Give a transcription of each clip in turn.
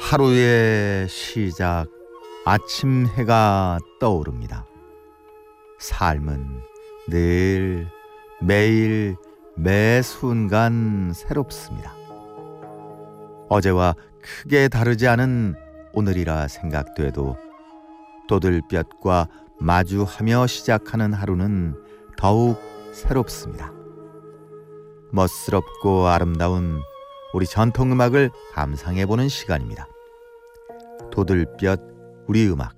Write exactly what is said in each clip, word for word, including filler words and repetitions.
하루의 시작, 아침 해가 떠오릅니다. 삶은 늘 매일 매 순간 새롭습니다. 어제와 크게 다르지 않은 오늘이라 생각돼도 도들볕과 마주하며 시작하는 하루는 더욱 새롭습니다. 멋스럽고 아름다운 우리 전통음악을 감상해보는 시간입니다. 도들볕 우리 음악,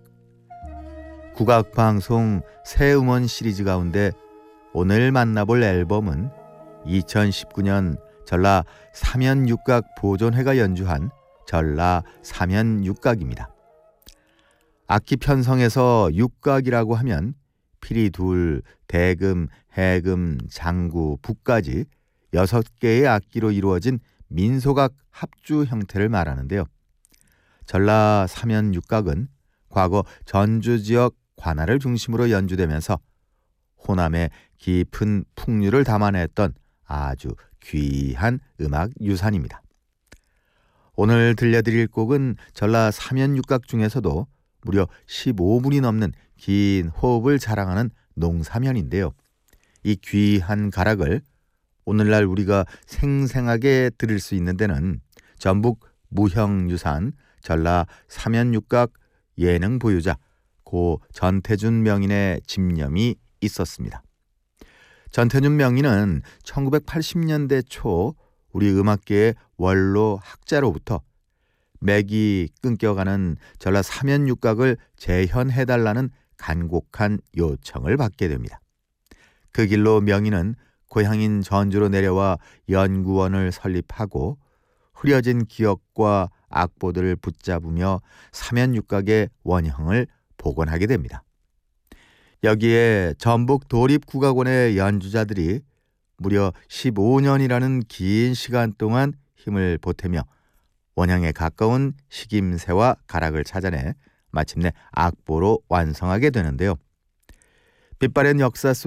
국악방송 새 음원 시리즈 가운데 오늘 만나볼 앨범은 이천십구 년 전라 삼연육각 보존회가 연주한 전라 삼연육각입니다. 악기 편성에서 육각이라고 하면 피리둘, 대금, 해금, 장구, 북까지 여섯 개의 악기로 이루어진 민소각 합주 형태를 말하는데요. 전라 삼연육각은 과거 전주 지역 관할을 중심으로 연주되면서 호남의 깊은 풍류를 담아냈던 아주 귀한 음악 유산입니다. 오늘 들려드릴 곡은 전라 삼연육각 중에서도 무려 십오 분이 넘는 긴 호흡을 자랑하는 농사면인데요. 이 귀한 가락을 오늘날 우리가 생생하게 들을 수 있는 데는 전북 무형유산 전라 삼연육각 예능 보유자 고 전태준 명인의 집념이 있었습니다. 전태준 명인은 천구백팔십 년대 초 우리 음악계의 원로 학자로부터 맥이 끊겨가는 전라 삼연육각을 재현해달라는 간곡한 요청을 받게 됩니다. 그 길로 명인은 고향인 전주로 내려와 연구원을 설립하고 흐려진 기억과 악보들을 붙잡으며 삼연육각의 원형을 복원하게 됩니다. 여기에 전북 도립국악원의 연주자들이 무려 십오 년이라는 긴 시간 동안 힘을 보태며 원형에 가까운 식임새와 가락을 찾아내 마침내 악보로 완성하게 되는데요. 빛바랜 역사 속